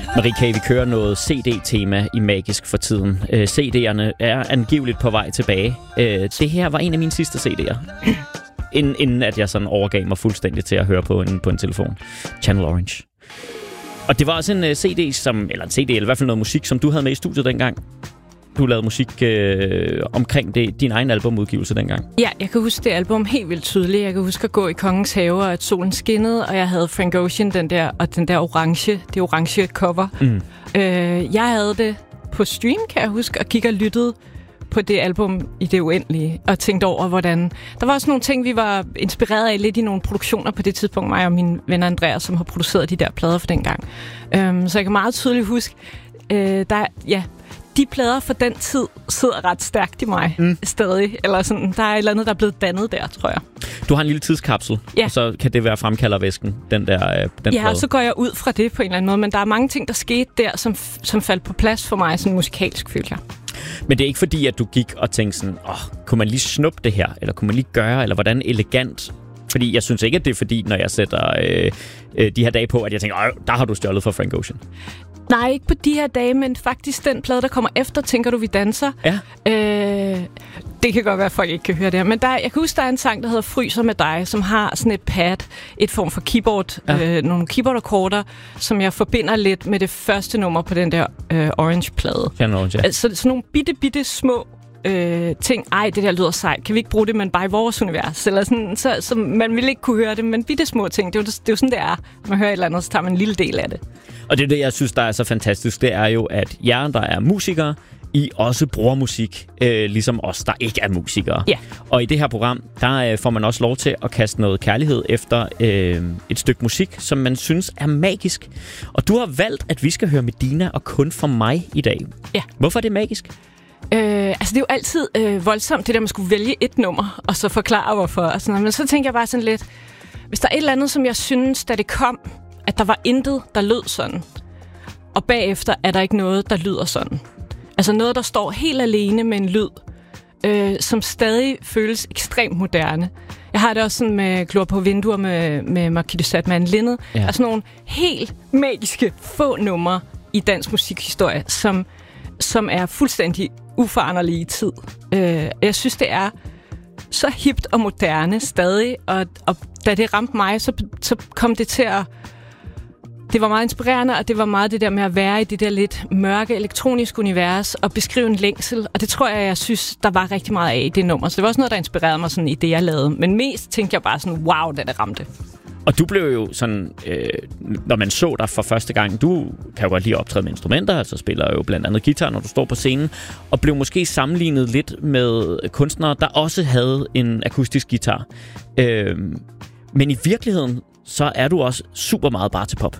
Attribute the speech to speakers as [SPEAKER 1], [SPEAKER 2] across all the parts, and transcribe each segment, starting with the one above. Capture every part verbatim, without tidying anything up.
[SPEAKER 1] Marie K., vi kører noget C D-tema i Magisk for tiden. Øh, C D'erne er angiveligt på vej tilbage. Øh, det her var en af mine sidste C D'er. Inden, inden at jeg sådan overgav mig fuldstændig til at høre på en, på en telefon. Channel Orange. Og det var også en uh, C D, som, eller en C D, eller i hvert fald noget musik, som du havde med i studiet dengang. Du lavede musik øh, omkring det, din egen albumudgivelse dengang.
[SPEAKER 2] Ja, jeg kan huske det album helt vildt tydeligt. Jeg kan huske at gå i Kongens Have, og at solen skinnede, og jeg havde Frank Ocean, den der, og den der orange, det orange cover. Mm. Øh, jeg havde det på stream, kan jeg huske, og kiggede og lyttede på det album i det uendelige, og tænkte over, hvordan... Der var også nogle ting, vi var inspireret af lidt i nogle produktioner på det tidspunkt, mig og min ven Andreas, som har produceret de der plader for dengang. Um, så jeg kan meget tydeligt huske, uh, der, ja, de plader for den tid sidder ret stærkt i mig mm. stadig. Eller sådan, der er et eller andet, der er blevet dannet der, tror jeg.
[SPEAKER 1] Du har en lille tidskapsel, ja. Og så kan det være fremkaldervæsken, den der øh, den
[SPEAKER 2] ja,
[SPEAKER 1] plade.
[SPEAKER 2] Og så går jeg ud fra det på en eller anden måde, men der er mange ting, der skete der, som, som faldt på plads for mig, sådan musikalsk, følte jeg.
[SPEAKER 1] Men det er ikke fordi, at du gik og tænkte sådan, åh, kunne man lige snuppe det her, eller kunne man lige gøre, eller hvordan elegant? Fordi jeg synes ikke, at det er fordi, når jeg sætter øh, øh, de her dage på, at jeg tænker, åh, der har du stjålet fra Frank Ocean.
[SPEAKER 2] Nej, ikke på de her dage, men faktisk den plade, der kommer efter, Tænker du, vi danser.
[SPEAKER 1] Ja.
[SPEAKER 2] Øh, det kan godt være, at folk ikke kan høre det her. Men der, jeg kan huske, der er en sang, der hedder Fryser med dig, som har sådan et pad, et form for keyboard, ja. øh, nogle keyboard-akkorder, som jeg forbinder lidt med det første nummer på den der øh, Orange-plade.
[SPEAKER 1] Ja, Orange, ja.
[SPEAKER 2] Altså sådan nogle bitte, bitte små øh, ting. Ej, det der lyder sejt. Kan vi ikke bruge det, men bare i vores univers? Eller sådan, så, så man ville ikke kunne høre det, men bitte små ting. Det er jo, det er jo sådan, det er. Man hører et eller andet, så tager man en lille del af det.
[SPEAKER 1] Og det er det, jeg synes, der er så fantastisk. Det er jo, at jer, der er musikere, I også bruger musik, øh, ligesom os, der ikke er musikere.
[SPEAKER 2] Ja.
[SPEAKER 1] Og i det her program, der øh, får man også lov til at kaste noget kærlighed efter øh, et stykke musik, som man synes er magisk. Og du har valgt, at vi skal høre Medina og Kun for mig i dag.
[SPEAKER 2] Ja.
[SPEAKER 1] Hvorfor er det magisk?
[SPEAKER 2] Øh, altså det er jo altid øh, voldsomt, det der man skulle vælge et nummer, og så forklare hvorfor. Og sådan noget. Men så tænker jeg bare sådan lidt, hvis der er et eller andet, som jeg synes, da det kom, at der var intet, der lød sådan, og bagefter er der ikke noget, der lyder sådan. Altså noget, der står helt alene med en lyd, øh, som stadig føles ekstremt moderne. Jeg har det også sådan med Glor på vinduer med, med Marquis de Sade Linned. Ja. Altså nogle helt magiske få numre i dansk musikhistorie, som, som er fuldstændig uforanderlige i tid. Øh, jeg synes, det er så hipt og moderne stadig, og, og da det ramte mig, så, så kom det til at... Det var meget inspirerende, og det var meget det der med at være i det der lidt mørke elektroniske univers og beskrive en længsel. Og det tror jeg, jeg synes, der var rigtig meget af i det nummer. Så det var også noget, der inspirerede mig sådan i det, jeg lavede. Men mest tænkte jeg bare sådan, wow, da det ramte.
[SPEAKER 1] Og du blev jo sådan, øh, når man så dig for første gang, du kan jo godt lide at optræde med instrumenter, altså spiller jo blandt andet guitar, når du står på scenen, og blev måske sammenlignet lidt med kunstnere, der også havde en akustisk guitar. Øh, men i virkeligheden, så er du også super meget bare til pop.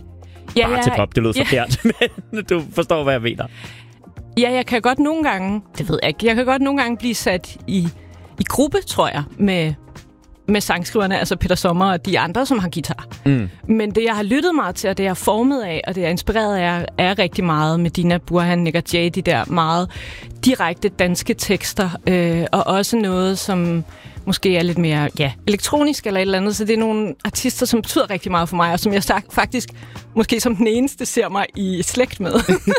[SPEAKER 2] Ja,
[SPEAKER 1] bare
[SPEAKER 2] ja,
[SPEAKER 1] til pop, det lød
[SPEAKER 2] ja.
[SPEAKER 1] forkert, men du forstår, hvad jeg mener.
[SPEAKER 2] Ja, jeg kan godt nogle gange, det ved jeg ikke, jeg kan godt nogle gange blive sat i, i gruppe, tror jeg, med, med sangskriverne, altså Peter Sommer og de andre, som har guitar. Mm. Men det, jeg har lyttet meget til, og det, jeg er formet af, og det, jeg er inspireret af, er rigtig meget med Dina Burhan, Nick og Jay, de der meget direkte danske tekster, øh, og også noget, som måske er lidt mere ja, elektronisk eller et eller andet. Så det er nogle artister, som betyder rigtig meget for mig, og som jeg sagt, faktisk måske som den eneste ser mig i slægt med.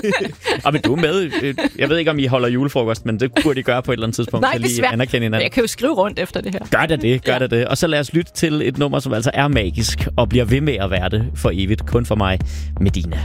[SPEAKER 1] Og men du er med. Jeg ved ikke, om I holder julefrokost, men det burde I gøre på et eller andet tidspunkt.
[SPEAKER 2] Nej, det er svært.
[SPEAKER 1] Anerkende hinanden.
[SPEAKER 2] Jeg kan jo skrive rundt efter det her.
[SPEAKER 1] Gør det det, gør ja. det det. Og så lad os lytte til et nummer, som altså er magisk, og bliver ved med at være det for evigt. Kun for mig, Medina.